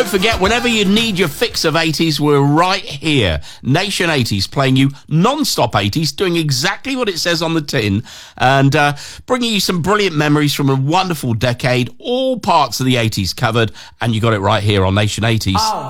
Don't forget, whenever you need your fix of 80s, we're right here. Nation 80s, playing you non-stop 80s, doing exactly what it says on the tin, and bringing you some brilliant memories from a wonderful decade, all parts of the 80s covered, and you got it right here on Nation 80s. Oh.